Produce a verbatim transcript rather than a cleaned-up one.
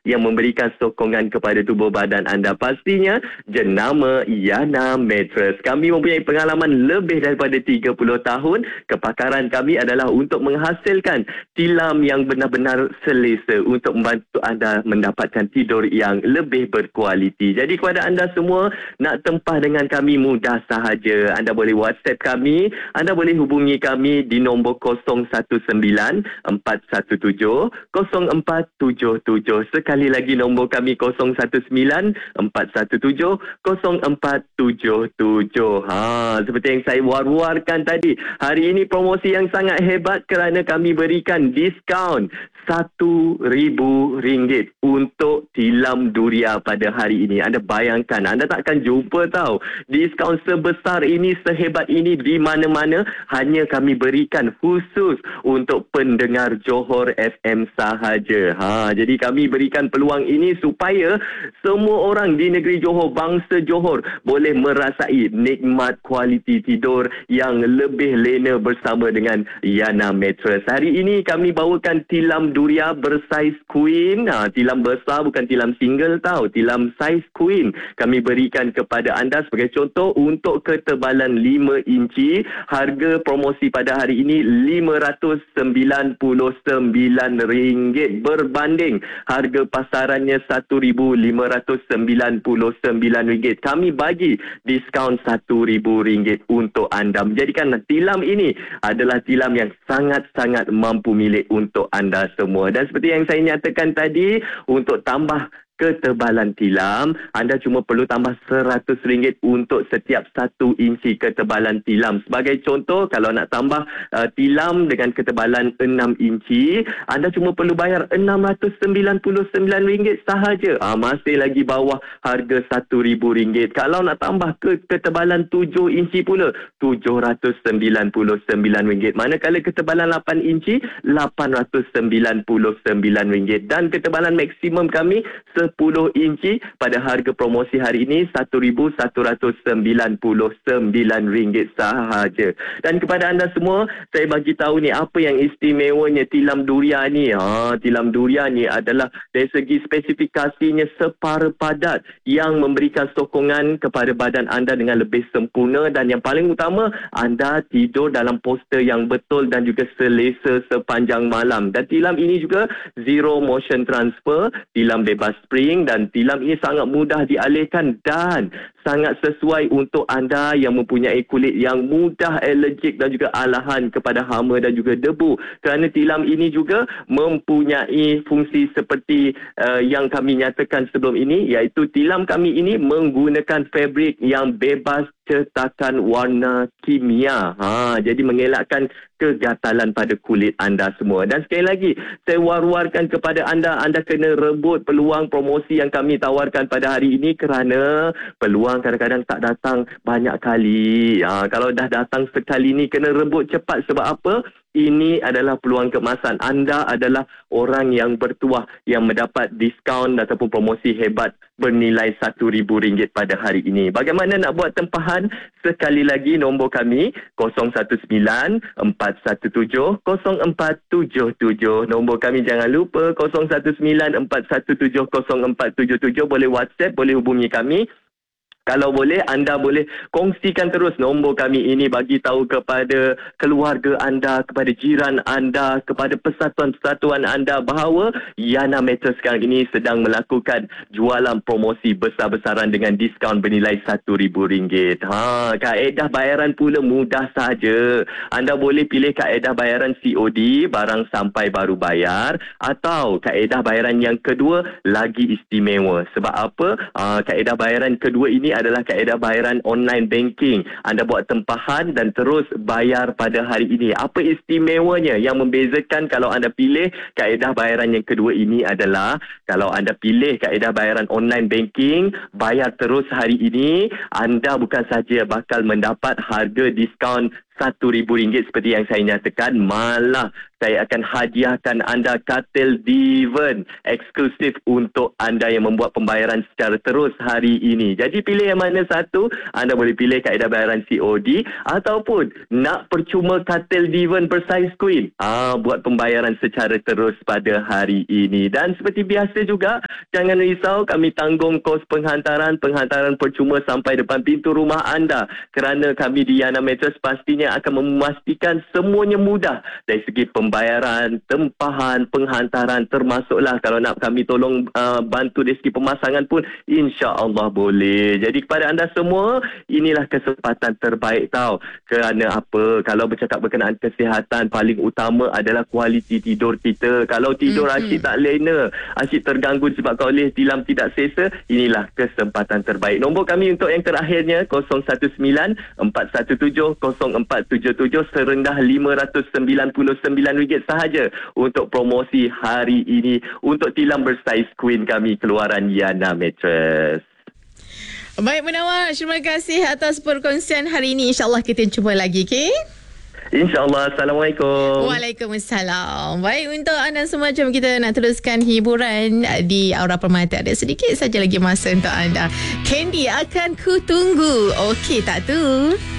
yang memberikan sokongan kepada tubuh badan anda. Pastinya jenama Yana Mattress. Kami mempunyai pengalaman lebih daripada tiga puluh tahun. Kepakaran kami adalah untuk menghasilkan tilam yang benar-benar selesa untuk membantu anda mendapatkan tidur yang lebih berkualiti. Jadi kepada anda semua, nak tempah dengan kami mudah sahaja. Anda boleh WhatsApp kami, anda boleh hubungi kami di nombor kosong satu sembilan empat satu tujuh kosong empat tujuh tujuh. Sekali lagi nombor kami kosong satu sembilan empat satu tujuh kosong empat tujuh tujuh. Ha, seperti yang saya war-warkan tadi, hari ini promosi yang sangat hebat kerana kami berikan diskaun satu ribu ringgit untuk tilam Duria pada hari ini. Anda bayangkan, anda takkan jumpa tahu diskaun sebesar ini, sehebat ini di mana-mana. Hanya kami berikan khusus untuk pendengar Johor F M sahaja. Ha, jadi kami berikan peluang ini supaya semua orang di negeri Johor, bangsa Johor, boleh merasai nikmat kualiti tidur yang lebih lena bersama dengan Yana Mattress. Hari ini kami bawakan tilam Duria bersaiz queen. Ha, tilam besar, bukan tilam single tau. Tilam saiz queen kami berikan kepada anda sebagai contoh untuk ketebalan lima inci. Harga promosi pada hari ini lima ratus sembilan puluh sembilan ringgit berbanding harga pasarannya satu ribu lima ratus sembilan puluh sembilan ringgit. Kami bagi diskaun satu ribu ringgit untuk anda. Menjadikan tilam ini adalah tilam yang sangat-sangat mampu milik untuk anda semua. Dan seperti yang saya nyatakan tadi, untuk tambah ketebalan tilam, anda cuma perlu tambah seratus ringgit untuk setiap satu inci ketebalan tilam. Sebagai contoh, kalau nak tambah uh, tilam dengan ketebalan enam inci, anda cuma perlu bayar enam ratus sembilan puluh sembilan ringgit sahaja. Ah, masih lagi bawah harga satu ribu ringgit. Kalau nak tambah ke ketebalan tujuh inci pula, tujuh ratus sembilan puluh sembilan ringgit. Manakala ketebalan lapan inci, lapan ratus sembilan puluh sembilan ringgit. Dan ketebalan maksimum kami sepuluh inci pada harga promosi hari ini satu ribu satu ratus sembilan puluh sembilan ringgit sahaja. Dan kepada anda semua, saya bagi tahu ni apa yang istimewanya tilam Duria ni. Ha, tilam Duria ni adalah dari segi spesifikasinya separa padat yang memberikan sokongan kepada badan anda dengan lebih sempurna, dan yang paling utama, anda tidur dalam postur yang betul dan juga selesa sepanjang malam. Dan tilam ini juga zero motion transfer, tilam bebas spring, dan tilam ini sangat mudah dialihkan dan sangat sesuai untuk anda yang mempunyai kulit yang mudah alergik dan juga alahan kepada hama dan juga debu. Kerana tilam ini juga mempunyai fungsi seperti uh, yang kami nyatakan sebelum ini, iaitu tilam kami ini menggunakan fabrik yang bebas cetakan warna kimia. Ha, jadi mengelakkan kegatalan pada kulit anda semua. Dan sekali lagi, saya war-warkan kepada anda, anda kena rebut peluang promosi yang kami tawarkan pada hari ini, kerana peluang kadang-kadang tak datang banyak kali. Ha, kalau dah datang sekali ni, kena rebut cepat. Sebab apa? Ini adalah peluang keemasan. Anda adalah orang yang bertuah yang mendapat diskaun ataupun promosi hebat bernilai satu ribu ringgit pada hari ini. Bagaimana nak buat tempahan? Sekali lagi nombor kami kosong satu sembilan empat satu tujuh kosong empat tujuh tujuh. Nombor kami jangan lupa kosong satu sembilan empat satu tujuh kosong empat tujuh tujuh. Boleh WhatsApp, boleh hubungi kami. Kalau boleh, anda boleh kongsikan terus nombor kami ini, bagi tahu kepada keluarga anda, kepada jiran anda, kepada persatuan-persatuan anda bahawa Yana Mattress sekarang ini sedang melakukan jualan promosi besar-besaran dengan diskaun bernilai satu ribu ringgit. Ha, kaedah bayaran pula mudah saja. Anda boleh pilih kaedah bayaran C O D, barang sampai baru bayar, atau kaedah bayaran yang kedua lagi istimewa. Sebab apa? Ha, kaedah bayaran kedua ini adalah kaedah bayaran online banking. Anda buat tempahan dan terus bayar pada hari ini. Apa istimewanya yang membezakan kalau anda pilih kaedah bayaran yang kedua ini adalah, kalau anda pilih kaedah bayaran online banking, bayar terus hari ini, anda bukan saja bakal mendapat harga diskaun satu ribu ringgit seperti yang saya nyatakan. Malah saya akan hadiahkan anda katil Devon eksklusif untuk anda yang membuat pembayaran secara terus hari ini. Jadi pilih yang mana satu. Anda boleh pilih kaedah bayaran C O D ataupun nak percuma katil Devon bersaiz queen. Ah, buat pembayaran secara terus pada hari ini. Dan seperti biasa juga, jangan risau, kami tanggung kos penghantaran, penghantaran percuma sampai depan pintu rumah anda. Kerana kami di Yana Mattress pastinya akan memastikan semuanya mudah dari segi pembayaran, tempahan, penghantaran, termasuklah kalau nak kami tolong uh, bantu dari segi pemasangan pun insya-Allah boleh. Jadi kepada anda semua, inilah kesempatan terbaik tau. Kerana apa? Kalau bercakap berkenaan kesihatan, paling utama adalah kualiti tidur kita. Kalau tidur mm-hmm. asyik tak lena, asyik terganggu disebabkan oleh tilam tidak selesa, inilah kesempatan terbaik. Nombor kami untuk yang terakhirnya kosong satu sembilan empat satu tujuh kosong empat tujuh tujuh serendah lima ratus sembilan puluh sembilan ringgit sahaja untuk promosi hari ini untuk tilam bersaiz queen kami keluaran Yana Mattress. Baik Munawar, terima kasih atas perkongsian hari ini. InsyaAllah kita jumpa lagi, okey? InsyaAllah. Assalamualaikum. Waalaikumsalam. Baik, untuk anda semua, jom kita nak teruskan hiburan di Aura Permata. Ada sedikit saja lagi masa untuk anda. Candy akan ku tunggu. Okey tak tu?